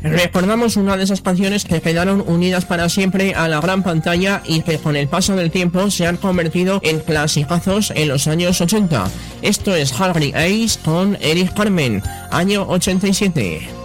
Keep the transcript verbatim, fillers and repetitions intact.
Recordamos una de esas canciones que quedaron unidas para siempre a la gran pantalla y que con el paso del tiempo se han convertido en clasicazos en los años ochenta. Esto es Harry Ace con Eric Carmen, año ochenta y siete.